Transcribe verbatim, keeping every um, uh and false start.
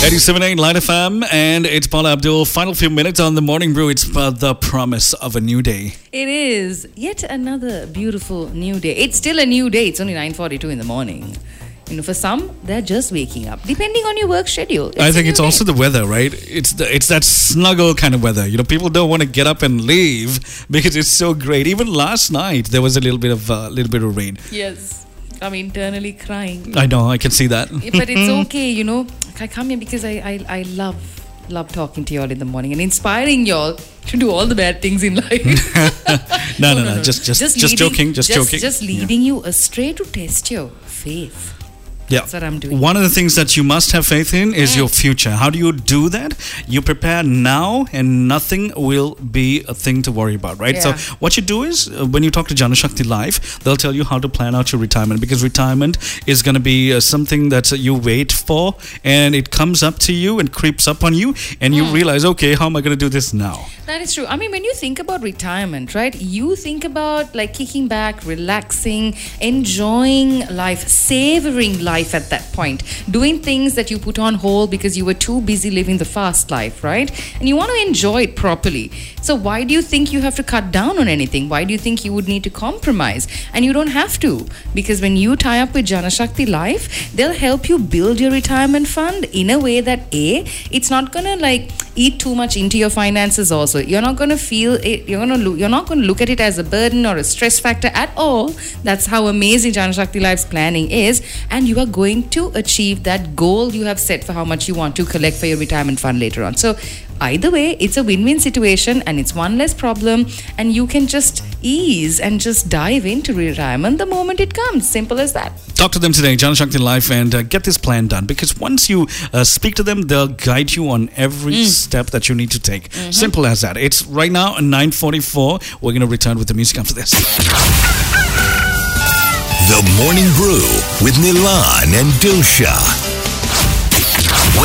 eighty-seven point eight Line F M, and it's Paula Abdul. Final few minutes on the morning brew. It's uh, the promise of a new day. It is yet another beautiful new day. It's still a new day. It's only nine forty-two in the morning. You know, for some, they're just waking up, depending on your work schedule. It's I think it's day. also the weather, right? It's the, it's that snuggle kind of weather. You know, people don't want to get up and leave because it's so great. Even last night, there was a little bit of a uh, little bit of rain. Yes, I'm internally crying. I know, I can see that. But it's okay, you know. I come here because I, I, I love love talking to y'all in the morning and inspiring y'all to do all the bad things in life. no, no, no, no, no, just just just, just leading, joking, just, just joking. Just leading yeah. you astray to test your faith. Yeah. That's what I'm doing. One of the things that you must have faith in is mm. your future. How do you do that? You prepare now and nothing will be a thing to worry about, right? Yeah. So what you do is uh, when you talk to Janashakti Life, they'll tell you how to plan out your retirement, because retirement is going to be uh, something that uh, you wait for, and it comes up to you and creeps up on you, and you mm. realize, okay, how am I going to do this now? That is true. I mean, when you think about retirement, right, you think about like kicking back, relaxing, enjoying life, savoring life at that point, doing things that you put on hold because you were too busy living the fast life, right? And you want to enjoy it properly. So why do you think you have to cut down on anything? Why do you think you would need to compromise? And you don't have to, because when you tie up with Janashakti Life, they'll help you build your retirement fund in a way that A, it's not going to like eat too much into your finances also. You're not going to feel it, you're going to look, you're not going to look at it as a burden or a stress factor at all. That's how amazing Janashakti Life's planning is, and you are going to achieve that goal you have set for how much you want to collect for your retirement fund later on. So either way, it's a win-win situation and it's one less problem, and you can just ease and just dive into retirement the moment it comes. Simple as that. Talk to them today, Janashakti Life, and uh, get this plan done, because once you uh, speak to them, they'll guide you on every mm. step that you need to take. Mm-hmm. Simple as that. It's right now nine forty-four. We're going to return with the music after this. The Morning Brew with Nilan and Dilsha.